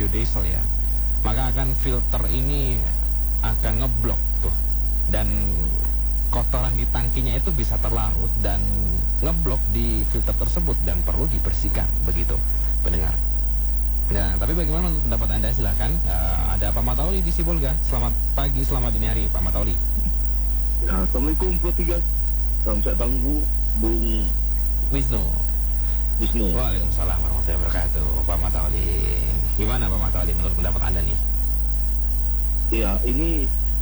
biodiesel ya, maka akan filter ini akan ngeblok tuh, dan kotoran di tangkinya itu bisa terlarut dan ngeblok di filter tersebut dan perlu dibersihkan, begitu pendengar. Nah, tapi bagaimana menurut pendapat Anda? Silakan. Ada Pak Matauli di Sibolga. Selamat pagi, selamat dini hari, Pak Matauli. Ya, Assalamualaikum Pak Tigas. Salam sehat tangguh, Bung Wisnu. Waalaikumsalam warahmatullahi wabarakatuh. Pak Matauli, gimana Pak Matauli menurut pendapat Anda nih? Ya, ini